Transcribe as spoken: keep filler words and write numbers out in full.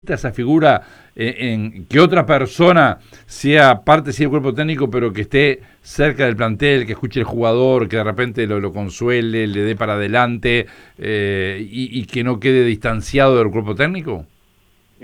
esa figura eh, en que otra persona sea parte sí del cuerpo técnico, pero que esté cerca del plantel, que escuche el jugador, que de repente lo, lo consuele, le dé para adelante eh, y, y que no quede distanciado del cuerpo técnico?